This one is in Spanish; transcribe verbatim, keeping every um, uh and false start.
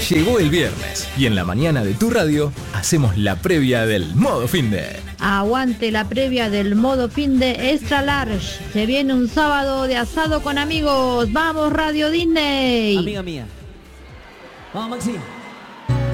Llegó el viernes y en la mañana de tu radio hacemos la previa del Modo Finde. Aguante la previa del Modo Finde Extra Large. Se viene un sábado de asado con amigos. ¡Vamos, Radio Disney! Amiga mía. Vamos, Maxi.